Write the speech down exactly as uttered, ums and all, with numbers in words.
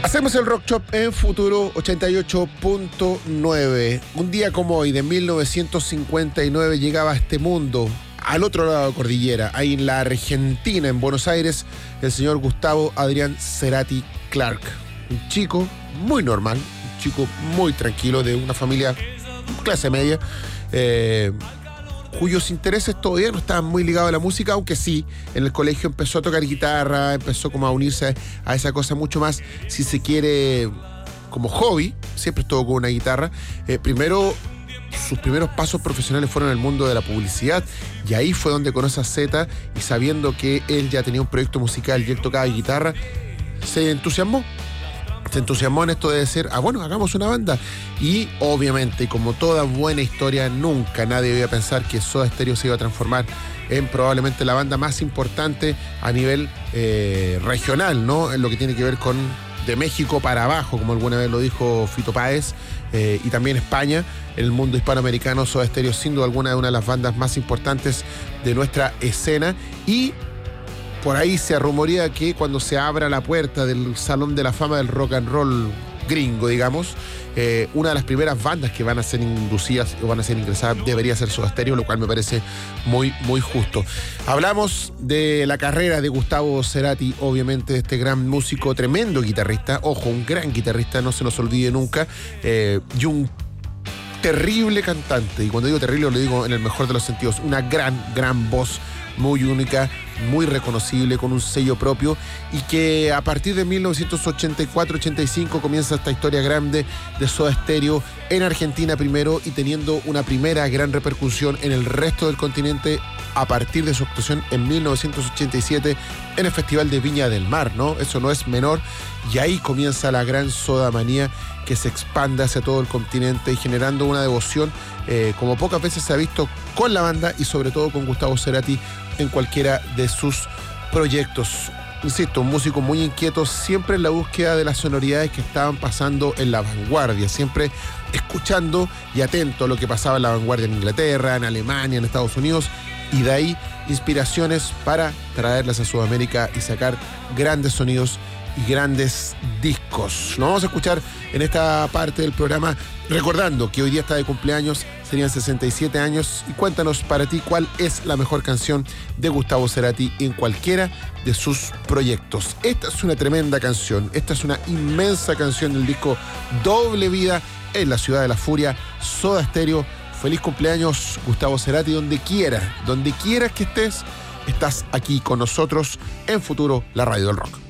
Hacemos el Rock Shop en Futuro ochenta y ocho punto nueve. Un día como hoy, de mil novecientos cincuenta y nueve, llegaba a este mundo, al otro lado de la cordillera, ahí en la Argentina, en Buenos Aires, el señor Gustavo Adrián Cerati Clark. Un chico muy normal, un chico muy tranquilo, de una familia clase media, eh, cuyos intereses todavía no estaban muy ligados a la música, aunque sí, en el colegio empezó a tocar guitarra, empezó como a unirse a esa cosa mucho más, si se quiere, como hobby. Siempre estuvo con una guitarra. Eh, primero, sus primeros pasos profesionales fueron en el mundo de la publicidad, y ahí fue donde conoce a Zeta, y sabiendo que él ya tenía un proyecto musical y él tocaba guitarra, se entusiasmó. Se entusiasmó en esto de decir, ah, bueno, hagamos una banda. Y obviamente, como toda buena historia, nunca nadie iba a pensar que Soda Stereo se iba a transformar en probablemente la banda más importante a nivel eh, regional, ¿no? En lo que tiene que ver con de México para abajo, como alguna vez lo dijo Fito Páez, eh, y también España. En el mundo hispanoamericano, Soda Stereo sin duda alguna es una de las bandas más importantes de nuestra escena. Y por ahí se rumorea que cuando se abra la puerta del Salón de la Fama del Rock and Roll gringo, digamos, eh, una de las primeras bandas que van a ser inducidas o van a ser ingresadas debería ser Soda Stereo, lo cual me parece muy, muy justo. Hablamos de la carrera de Gustavo Cerati, obviamente, este gran músico, tremendo guitarrista, ojo, un gran guitarrista, no se nos olvide nunca, eh, y un terrible cantante, y cuando digo terrible lo digo en el mejor de los sentidos, una gran, gran voz, muy única, muy reconocible, con un sello propio, y que a partir de mil novecientos ochenta y cuatro ochenta y cinco comienza esta historia grande de Soda Stereo en Argentina primero, y teniendo una primera gran repercusión en el resto del continente a partir de su actuación en mil novecientos ochenta y siete en el Festival de Viña del Mar, ¿no? Eso no es menor, y ahí comienza la gran Soda Manía, que se expande hacia todo el continente y generando una devoción eh, como pocas veces se ha visto con la banda, y sobre todo con Gustavo Cerati en cualquiera de sus proyectos. Insisto, un músico muy inquieto, siempre en la búsqueda de las sonoridades que estaban pasando en la vanguardia, siempre escuchando y atento a lo que pasaba en la vanguardia en Inglaterra, en Alemania, en Estados Unidos, y de ahí inspiraciones para traerlas a Sudamérica y sacar grandes sonidos y grandes discos. Lo vamos a escuchar en esta parte del programa, recordando que hoy día está de cumpleaños, serían sesenta y siete años, y cuéntanos para ti cuál es la mejor canción de Gustavo Cerati en cualquiera de sus proyectos. Esta es una tremenda canción, esta es una inmensa canción del disco Doble Vida en la Ciudad de la Furia, Soda Stereo. Feliz cumpleaños, Gustavo Cerati, donde quiera, donde quieras que estés, estás aquí con nosotros en Futuro, la radio del rock.